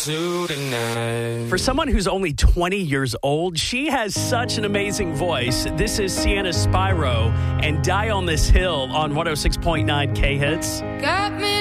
to tonight. For someone who's only 20 years old, she has such an amazing voice. This is Sienna Spyro and Die on This Hill on 106.9 K-Hits. Got me